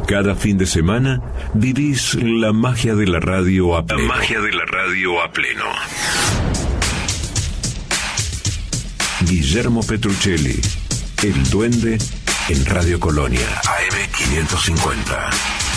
Cada fin de semana vivís la magia de la radio a pleno. La magia de la radio a pleno. Guillermo Petruccelli, el Duende, en Radio Colonia, AM 550.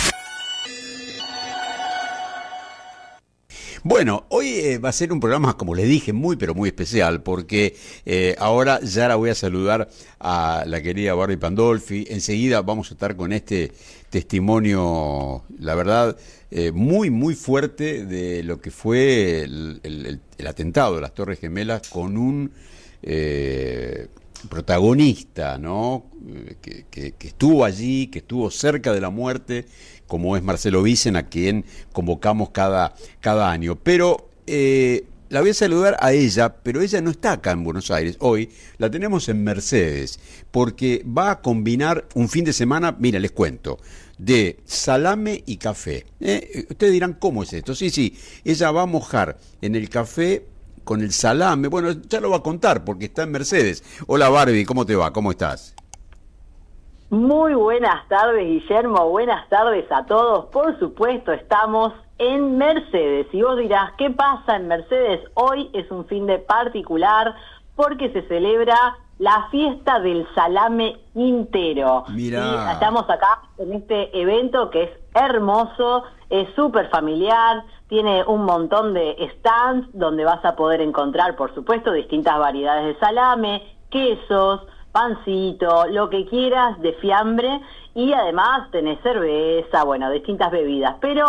Bueno, hoy va a ser un programa, como les dije, muy pero muy especial, porque ahora ya la voy a saludar a la querida Barbie Pandolfi. Enseguida vamos a estar con este testimonio, la verdad, muy muy fuerte de lo que fue el atentado de las Torres Gemelas, con un protagonista, ¿no? Que estuvo allí, que estuvo cerca de la muerte, como es Marcelo Vicen, a quien convocamos cada año. Pero la voy a saludar a ella, pero ella no está acá en Buenos Aires hoy, la tenemos en Mercedes, porque va a combinar un fin de semana, mira, les cuento, de salame y café. Ustedes dirán, ¿cómo es esto? Sí, ella va a mojar en el café con el salame. Bueno, ya lo va a contar porque está en Mercedes. Hola Barbie, ¿cómo te va? ¿Cómo estás? Muy buenas tardes, Guillermo, buenas tardes a todos. Por supuesto, estamos en Mercedes. Y vos dirás, ¿qué pasa en Mercedes? Hoy es un fin de particular porque se celebra la fiesta del salame quintero. Mirá. Y estamos acá en este evento que es hermoso, es súper familiar, tiene un montón de stands donde vas a poder encontrar, por supuesto, distintas variedades de salame, quesos, pancito, lo que quieras de fiambre, y además tenés cerveza, bueno, distintas bebidas. Pero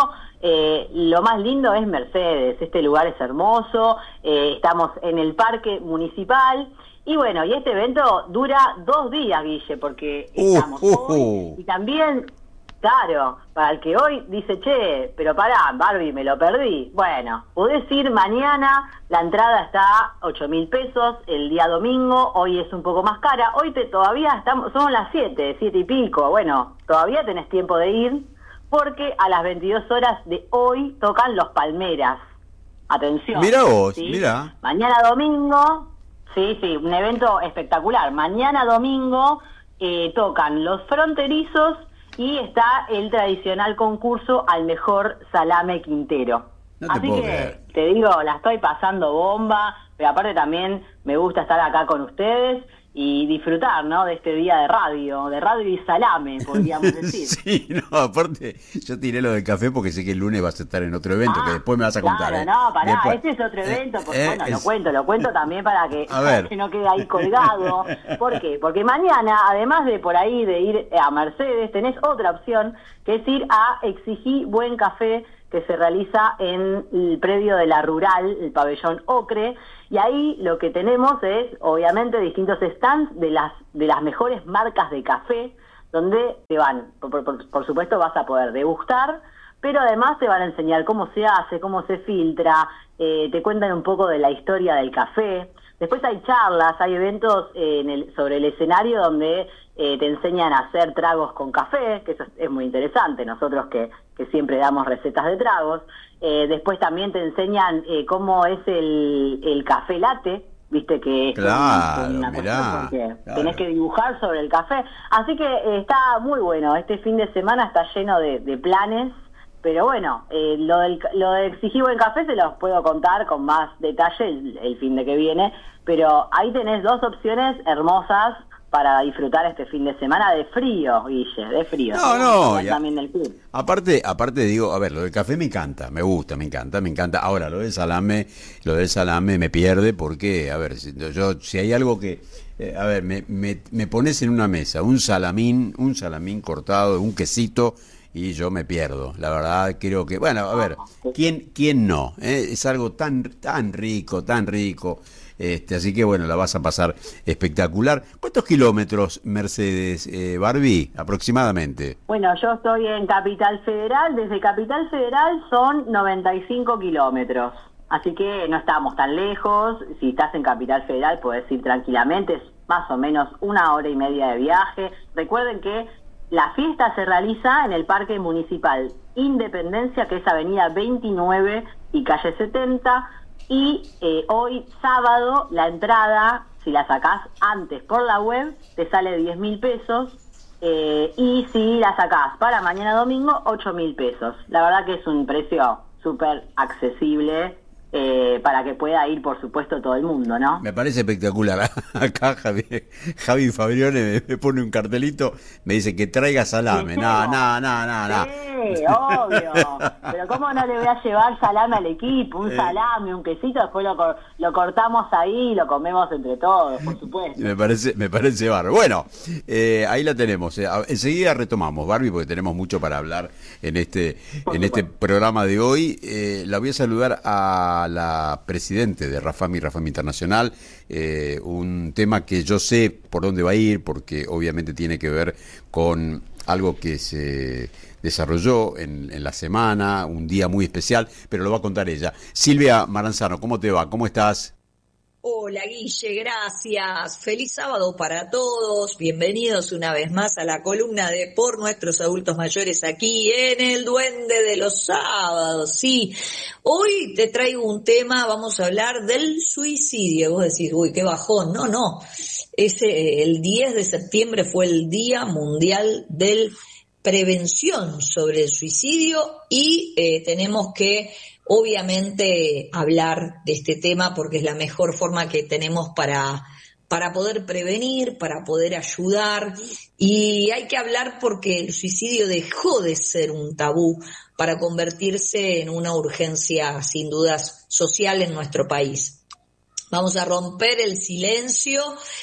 lo más lindo es Mercedes, este lugar es hermoso, estamos en el parque municipal. Y bueno, y este evento dura 2 días, Guille, porque estamos hoy y también, claro, para el que hoy dice, che, pero pará, Barbie, me lo perdí. Bueno, podés ir mañana, la entrada está a 8.000 pesos, el día domingo, hoy es un poco más cara, hoy todavía estamos, son las 7 y pico, bueno, todavía tenés tiempo de ir, porque a las 22 horas de hoy tocan los Palmeras. Atención. Mirá vos, ¿sí? mirá. Mañana domingo... Sí, un evento espectacular. Mañana domingo tocan los fronterizos y está el tradicional concurso al mejor salame quintero. No te Así puedo que creer. te digo, la estoy pasando bomba, pero aparte también me gusta estar acá con ustedes y disfrutar, ¿no?, de este día de radio y salame, podríamos decir. Sí, no, aparte, yo tiré lo del café porque sé que el lunes vas a estar en otro evento, que después me vas a contar. Claro, no, pará, Después. ese es otro evento, porque bueno, es... lo cuento también para que no quede ahí colgado. colgado. ¿Por qué? Porque mañana, además de por ahí de ir a Mercedes, tenés otra opción, que es ir a Exigí Buen Café, que se realiza en el predio de la Rural, el pabellón Ocre, y ahí lo que tenemos es, obviamente, distintos stands de las mejores marcas de café, donde te van, por supuesto vas a poder degustar, pero además te van a enseñar cómo se hace, cómo se filtra, te cuentan un poco de la historia del café. Después hay charlas, hay eventos sobre el escenario donde te enseñan a hacer tragos con café, que eso es muy interesante, nosotros que siempre damos recetas de tragos. Después también te enseñan cómo es el café latte, viste que es claro, una mirá, porque claro. Tenés que dibujar sobre el café. Así que está muy bueno, este fin de semana está lleno de planes. Pero bueno, lo de Exigí Buen Café se los puedo contar con más detalle el fin de que viene, pero ahí tenés 2 opciones hermosas para disfrutar este fin de semana de frío, Guille, de frío. No, también del club. Aparte digo, a ver, lo del café me encanta, me encanta. Ahora, lo del salame me pierde porque, a ver, si hay algo que, a ver, me pones en una mesa un salamín cortado, un quesito, y yo me pierdo. La verdad, creo que, bueno, a ver, ¿quién no? Es algo tan rico. Así que bueno, la vas a pasar espectacular. ¿Cuántos kilómetros, Mercedes, Barbie, aproximadamente? Bueno, yo estoy en Capital Federal. Desde Capital Federal son 95 kilómetros. Así que no estamos tan lejos. Si estás en Capital Federal podés ir tranquilamente. Es más o menos 1 hora y media de viaje. Recuerden que la fiesta se realiza en el Parque Municipal Independencia, que es Avenida 29 y Calle 70. Y hoy sábado la entrada, si la sacás antes por la web, te sale 10.000 pesos. y si la sacás para mañana domingo, 8.000 pesos. La verdad que es un precio súper accesible para que pueda ir, por supuesto, todo el mundo, ¿no? Me parece espectacular. Acá Javi Fabrione me pone un cartelito, me dice que traiga salame. No. Sí, obvio. Pero ¿cómo no le voy a llevar salame al equipo? Un salame, un quesito, después lo cortamos ahí y lo comemos entre todos, por supuesto. Me parece bárbaro. Bueno, ahí la tenemos. Enseguida retomamos, Barbie, porque tenemos mucho para hablar en este programa de hoy. La voy a saludar a la presidente de Rafami Internacional, un tema que yo sé por dónde va a ir, porque obviamente tiene que ver con algo que se desarrolló en la semana, un día muy especial, pero lo va a contar ella. Silvia Maranzano, ¿cómo te va? ¿Cómo estás? Hola Guille, gracias. Feliz sábado para todos. Bienvenidos una vez más a la columna de Por Nuestros Adultos Mayores aquí en El Duende de los Sábados. Sí, hoy te traigo un tema, vamos a hablar del suicidio. Vos decís, uy, qué bajón. No. El 10 de septiembre fue el Día Mundial del Prevención sobre el Suicidio y tenemos que obviamente hablar de este tema porque es la mejor forma que tenemos para poder prevenir, para poder ayudar, y hay que hablar porque el suicidio dejó de ser un tabú para convertirse en una urgencia sin dudas social en nuestro país. Vamos a romper el silencio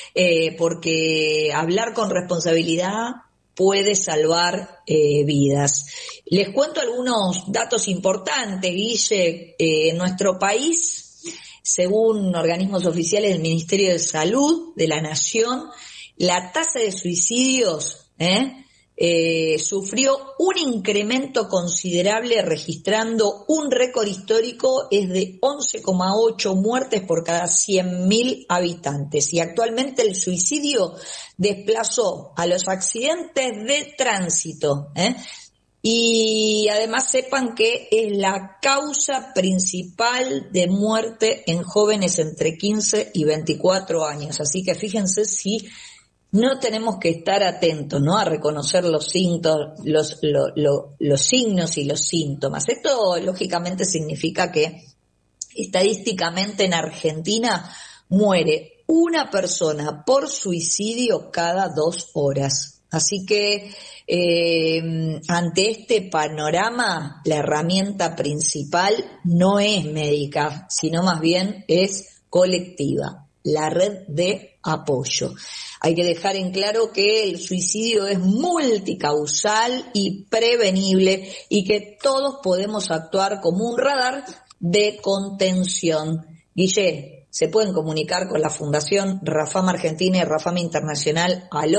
porque hablar con responsabilidad puede salvar vidas. Les cuento algunos datos importantes, Guille. En nuestro país, según organismos oficiales del Ministerio de Salud de la Nación, la tasa de suicidios sufrió un incremento considerable, registrando un récord histórico, es de 11,8 muertes por cada 100.000 habitantes. Y actualmente el suicidio desplazó a los accidentes de tránsito. Y además sepan que es la causa principal de muerte en jóvenes entre 15 y 24 años. Así que fíjense si no tenemos que estar atentos, ¿no?, a reconocer los signos y los síntomas. Esto lógicamente significa que estadísticamente en Argentina muere una persona por suicidio cada 2 horas. Así que ante este panorama, la herramienta principal no es médica, sino más bien es colectiva, la red de apoyo. Hay que dejar en claro que el suicidio es multicausal y prevenible y que todos podemos actuar como un radar de contención. Guille, se pueden comunicar con la Fundación Rafam Argentina y Rafam Internacional al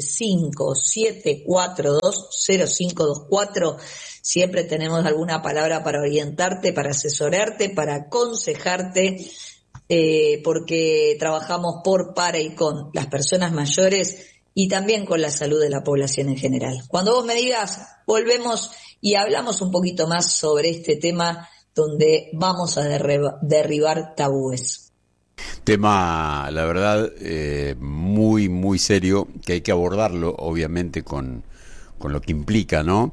11-5742-0524. Siempre tenemos alguna palabra para orientarte, para asesorarte, para aconsejarte, porque trabajamos por, para y con las personas mayores y también con la salud de la población en general. Cuando vos me digas, volvemos y hablamos un poquito más sobre este tema donde vamos a derribar tabúes. Tema, la verdad, muy, muy serio, que hay que abordarlo, obviamente, con lo que implica, ¿no?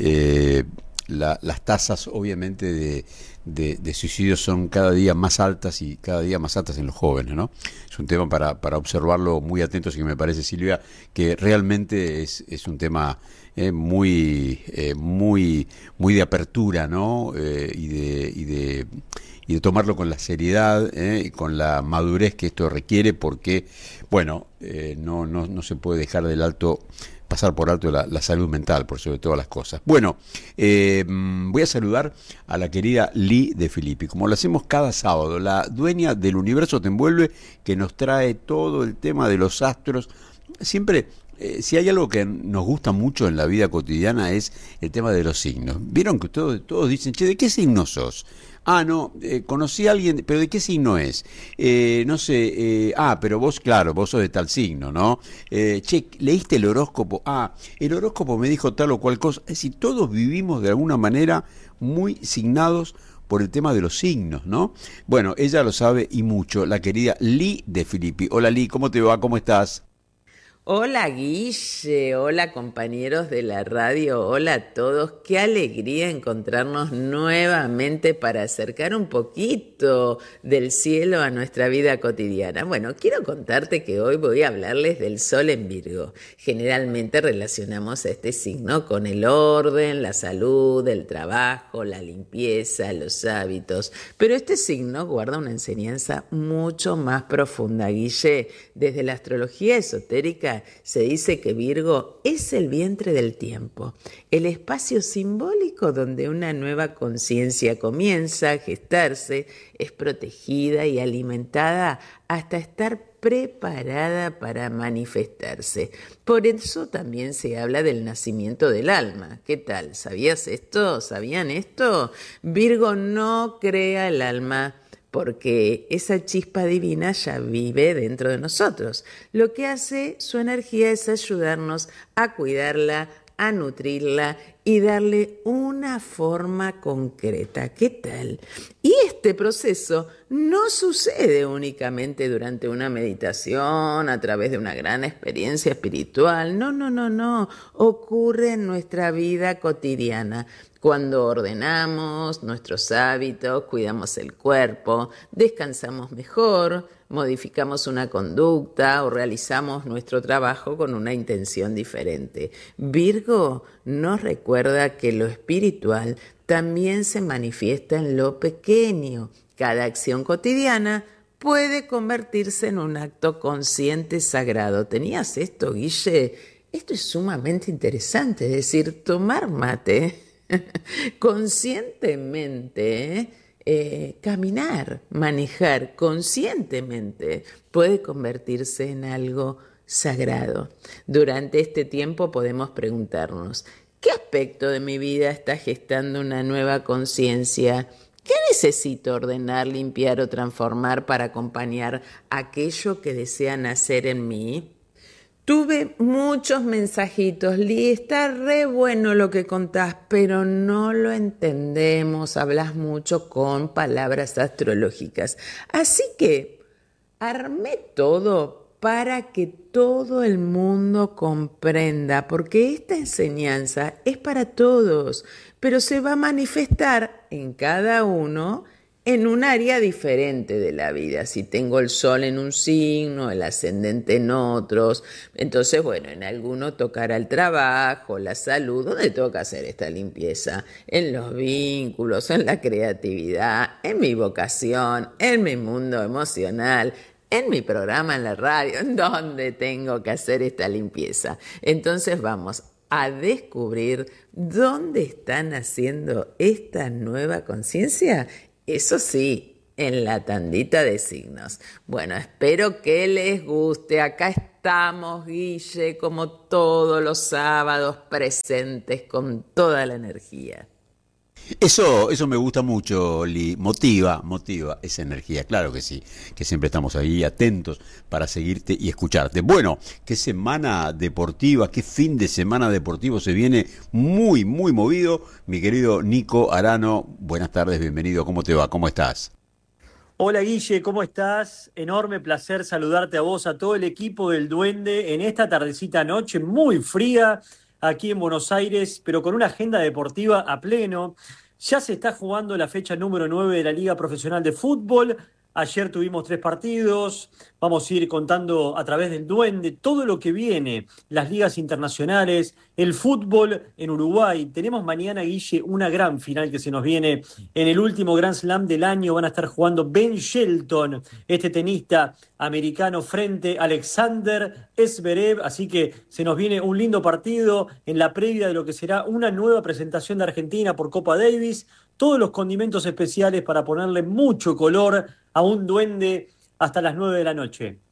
Las tasas, obviamente, de suicidios son cada día más altas y cada día más altas en los jóvenes, ¿no? Es un tema para observarlo muy atentos y que me parece, Silvia, que realmente es un tema muy de apertura, ¿no? Y de tomarlo con la seriedad y con la madurez que esto requiere, porque, bueno, no se puede dejar pasar por alto la salud mental, por sobre todas las cosas. Bueno, voy a saludar a la querida Lee de Filippi, como lo hacemos cada sábado, la dueña del Universo Te Envuelve, que nos trae todo el tema de los astros. Siempre, si hay algo que nos gusta mucho en la vida cotidiana, es el tema de los signos. Vieron que todos dicen, che, ¿de qué signo sos? Ah, no, conocí a alguien, pero ¿de qué signo es? No sé, pero vos, claro, vos sos de tal signo, ¿no? Che, ¿leíste el horóscopo? Ah, el horóscopo me dijo tal o cual cosa. Es decir, todos vivimos de alguna manera muy signados por el tema de los signos, ¿no? Bueno, ella lo sabe y mucho, la querida Lee de Filippi. Hola Lee, ¿cómo te va? ¿Cómo estás? Hola Guille, hola compañeros de la radio, hola a todos. Qué alegría encontrarnos nuevamente para acercar un poquito del cielo a nuestra vida cotidiana. Bueno, quiero contarte que hoy voy a hablarles del sol en Virgo. Generalmente relacionamos a este signo con el orden, la salud, el trabajo, la limpieza, los hábitos. Pero este signo guarda una enseñanza mucho más profunda, Guille. Desde la astrología esotérica se dice que Virgo es el vientre del tiempo, el espacio simbólico donde una nueva conciencia comienza a gestarse, es protegida y alimentada hasta estar preparada para manifestarse. Por eso también se habla del nacimiento del alma. ¿Qué tal? ¿Sabías esto? ¿Sabían esto? Virgo no crea el alma, porque esa chispa divina ya vive dentro de nosotros. Lo que hace su energía es ayudarnos a cuidarla, a nutrirla y darle una forma concreta. ¿Qué tal? Y este proceso no sucede únicamente durante una meditación, a través de una gran experiencia espiritual. No. Ocurre en nuestra vida cotidiana. Cuando ordenamos nuestros hábitos, cuidamos el cuerpo, descansamos mejor, modificamos una conducta o realizamos nuestro trabajo con una intención diferente. Virgo nos recuerda que lo espiritual también se manifiesta en lo pequeño. Cada acción cotidiana puede convertirse en un acto consciente sagrado. ¿Tenías esto, Guille? Esto es sumamente interesante, es decir, tomar mate conscientemente, caminar, manejar conscientemente puede convertirse en algo sagrado. Durante este tiempo podemos preguntarnos, ¿qué aspecto de mi vida está gestando una nueva conciencia? ¿Qué necesito ordenar, limpiar o transformar para acompañar aquello que desea nacer en mí? Tuve muchos mensajitos, Li, está re bueno lo que contás, pero no lo entendemos, hablas mucho con palabras astrológicas. Así que armé todo para que todo el mundo comprenda, porque esta enseñanza es para todos, pero se va a manifestar en cada uno en un área diferente de la vida. Si tengo el sol en un signo, el ascendente en otros, entonces, bueno, en alguno tocará el trabajo, la salud. ¿Dónde toca hacer esta limpieza? En los vínculos, en la creatividad, en mi vocación, en mi mundo emocional, en mi programa en la radio, en donde tengo que hacer esta limpieza. Entonces vamos a descubrir dónde están haciendo esta nueva conciencia. Eso sí, en la tandita de signos. Bueno, espero que les guste. Acá estamos, Guille, como todos los sábados, presentes con toda la energía. Eso me gusta mucho, Li. Motiva esa energía, claro que sí, que siempre estamos ahí atentos para seguirte y escucharte. Bueno, qué semana deportiva, qué fin de semana deportivo se viene muy, muy movido. Mi querido Nico Arano, buenas tardes, bienvenido, ¿cómo te va? ¿Cómo estás? Hola Guille, ¿cómo estás? Enorme placer saludarte a vos, a todo el equipo del Duende en esta tardecita noche muy fría aquí en Buenos Aires, pero con una agenda deportiva a pleno. Ya se está jugando la fecha número 9 de la Liga Profesional de Fútbol. Ayer tuvimos 3 partidos. Vamos a ir contando a través del Duende todo lo que viene, las ligas internacionales, el fútbol en Uruguay. Tenemos mañana, Guille, una gran final que se nos viene en el último Grand Slam del año. Van a estar jugando Ben Shelton, este tenista americano, frente a Alexander Zverev. Así que se nos viene un lindo partido en la previa de lo que será una nueva presentación de Argentina por Copa Davis. Todos los condimentos especiales para ponerle mucho color a un Duende hasta las 9 de la noche.